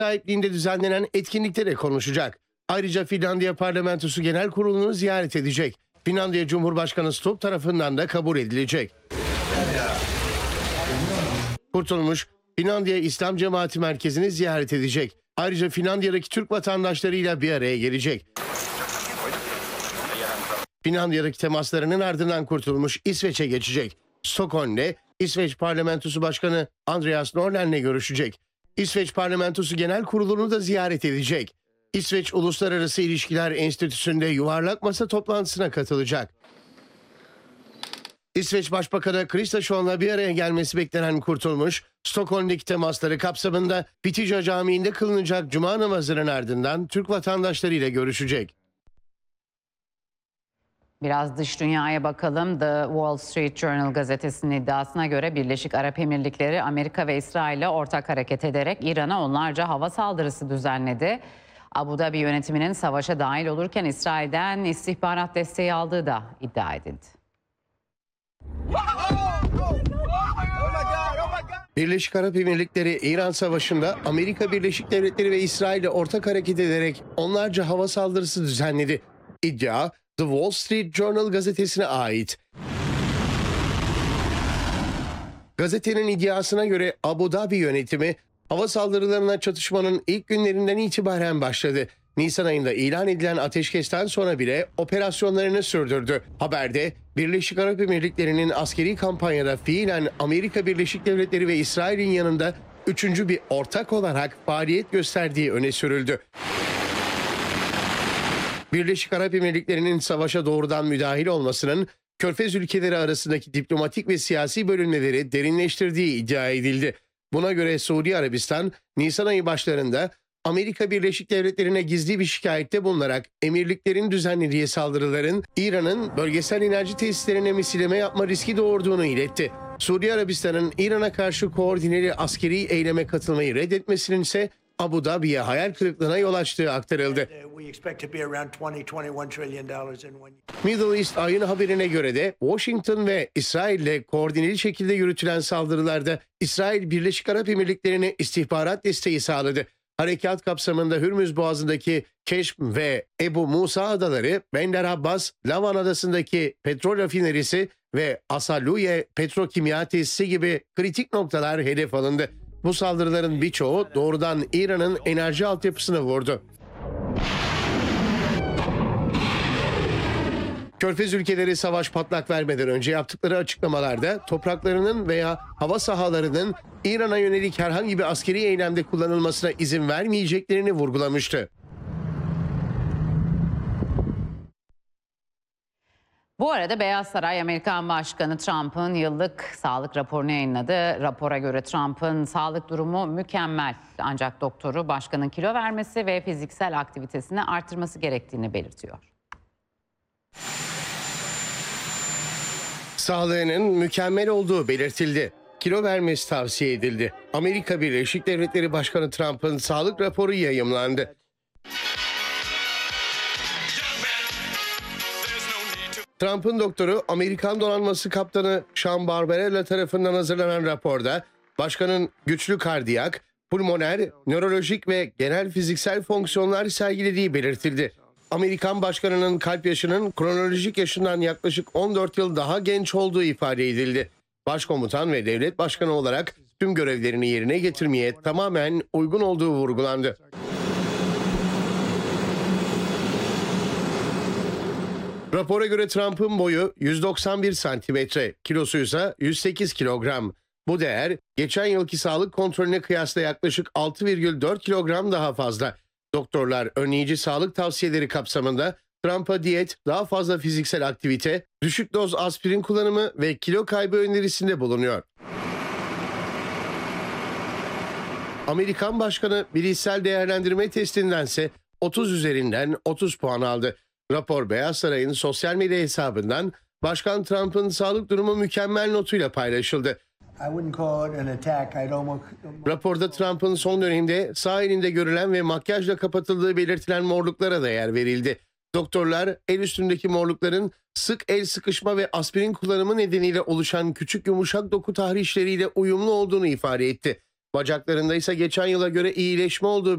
sahipliğinde düzenlenen etkinlikte de konuşacak. Ayrıca Finlandiya Parlamentosu Genel Kurulu'nu ziyaret edecek. Finlandiya Cumhurbaşkanı Stubb tarafından da kabul edilecek. Kurtulmuş, Finlandiya İslam Cemaati Merkezi'ni ziyaret edecek. Ayrıca Finlandiya'daki Türk vatandaşlarıyla bir araya gelecek. Finlandiya'daki temaslarının ardından Kurtulmuş İsveç'e geçecek. Stockholm'de İsveç Parlamentosu Başkanı Andreas Norlend'le görüşecek. İsveç Parlamentosu Genel Kurulu'nu da ziyaret edecek. İsveç Uluslararası İlişkiler Enstitüsü'nde yuvarlak masa toplantısına katılacak. İsveç Başbakanı Kristersson'la bir araya gelmesi beklenen Kurtulmuş, Stockholm'deki temasları kapsamında Pitija Camii'nde kılınacak Cuma namazının ardından Türk vatandaşlarıyla görüşecek. Biraz dış dünyaya bakalım. The Wall Street Journal gazetesinin iddiasına göre Birleşik Arap Emirlikleri Amerika ve İsrail'le ortak hareket ederek İran'a onlarca hava saldırısı düzenledi. Abu Dhabi yönetiminin savaşa dahil olurken İsrail'den istihbarat desteği aldığı da iddia edildi. Birleşik Arap Emirlikleri İran Savaşı'nda Amerika Birleşik Devletleri ve İsrail'le ortak hareket ederek onlarca hava saldırısı düzenledi. İddia The Wall Street Journal gazetesine ait. Gazetenin iddiasına göre Abu Dhabi yönetimi hava saldırılarına çatışmanın ilk günlerinden itibaren başladı. Nisan ayında ilan edilen ateşkesten sonra bile operasyonlarını sürdürdü. Haberde Birleşik Arap Emirlikleri'nin askeri kampanyada fiilen Amerika Birleşik Devletleri ve İsrail'in yanında üçüncü bir ortak olarak faaliyet gösterdiği öne sürüldü. Birleşik Arap Emirlikleri'nin savaşa doğrudan müdahil olmasının Körfez ülkeleri arasındaki diplomatik ve siyasi bölünmeleri derinleştirdiği iddia edildi. Buna göre Suudi Arabistan, Nisan ayı başlarında Amerika Birleşik Devletleri'ne gizli bir şikayette bulunarak emirliklerin düzenlediği saldırıların İran'ın bölgesel enerji tesislerine misilleme yapma riski doğurduğunu iletti. Suudi Arabistan'ın İran'a karşı koordineli askeri eyleme katılmayı reddetmesinin ise Abu Dhabi'ye hayal kırıklığına yol açtığı aktarıldı. Middle East Eye'ın haberine göre de Washington ve İsrail'le koordineli şekilde yürütülen saldırılarda İsrail Birleşik Arap Emirlikleri'ne istihbarat desteği sağladı. Harekat kapsamında Hürmüz Boğazı'ndaki Keşm ve Ebu Musa adaları, Bender Abbas, Lavan Adası'ndaki petrol rafinerisi ve Asaluye petrokimya tesisi gibi kritik noktalar hedef alındı. Bu saldırıların birçoğu doğrudan İran'ın enerji altyapısını vurdu. Körfez ülkeleri savaş patlak vermeden önce yaptıkları açıklamalarda topraklarının veya hava sahalarının İran'a yönelik herhangi bir askeri eylemde kullanılmasına izin vermeyeceklerini vurgulamıştı. Bu arada Beyaz Saray, Amerikan Başkanı Trump'ın yıllık sağlık raporunu yayınladı. Rapora göre Trump'ın sağlık durumu mükemmel. Ancak doktoru başkanın kilo vermesi ve fiziksel aktivitesini artırması gerektiğini belirtiyor. Sağlığının mükemmel olduğu belirtildi. Kilo vermesi tavsiye edildi. Amerika Birleşik Devletleri Başkanı Trump'ın sağlık raporu yayımlandı. Trump'ın doktoru Amerikan Donanması Kaptanı Sean Barbarella tarafından hazırlanan raporda başkanın güçlü kardiyak, pulmoner, nörolojik ve genel fiziksel fonksiyonlar sergilediği belirtildi. Amerikan başkanının kalp yaşının kronolojik yaşından yaklaşık 14 yıl daha genç olduğu ifade edildi. Başkomutan ve devlet başkanı olarak tüm görevlerini yerine getirmeye tamamen uygun olduğu vurgulandı. Rapora göre Trump'ın boyu 191 santimetre, kilosu ise 108 kilogram. Bu değer geçen yılki sağlık kontrolüne kıyasla yaklaşık 6,4 kilogram daha fazla. Doktorlar önleyici sağlık tavsiyeleri kapsamında Trump'a diyet, daha fazla fiziksel aktivite, düşük doz aspirin kullanımı ve kilo kaybı önerisinde bulunuyor. Amerikan Başkanı bilişsel değerlendirme testindense 30 üzerinden 30 puan aldı. Rapor Beyaz Saray'ın sosyal medya hesabından Başkan Trump'ın sağlık durumu mükemmel notuyla paylaşıldı. Raporda Trump'ın son dönemde sağ elinde görülen ve makyajla kapatıldığı belirtilen morluklara da yer verildi. Doktorlar el üstündeki morlukların sık el sıkışma ve aspirin kullanımı nedeniyle oluşan küçük yumuşak doku tahrişleriyle uyumlu olduğunu ifade etti. Bacaklarında ise geçen yıla göre iyileşme olduğu